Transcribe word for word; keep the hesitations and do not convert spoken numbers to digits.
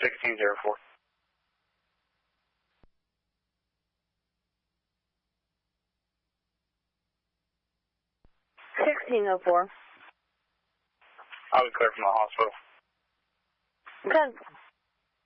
sixteen zero four. sixteen oh four. I'll be clear from the hospital. Okay.